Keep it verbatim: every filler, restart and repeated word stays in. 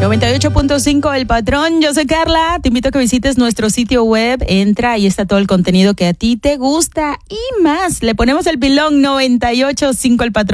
noventa y ocho punto cinco El Patrón. Yo soy Carla. Te invito a que visites nuestro sitio web. Entra, y está todo el contenido que a ti te gusta y más. Le ponemos el pilón noventa y ocho punto cinco El Patrón.